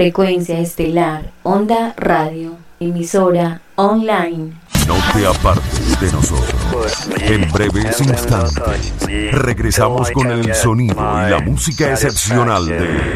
Frecuencia Estelar, Onda Radio, emisora online. No te apartes de nosotros. En breves instantes regresamos con el sonido y la música excepcional de